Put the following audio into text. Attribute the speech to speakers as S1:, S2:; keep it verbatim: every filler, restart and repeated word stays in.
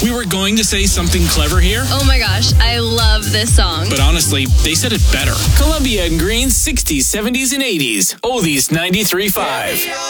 S1: We were going to say something clever here,
S2: Oh my gosh, I love this song.
S1: but honestly, they said it better. Columbia and Green's sixties, seventies, and eighties. Oldies ninety-three point five.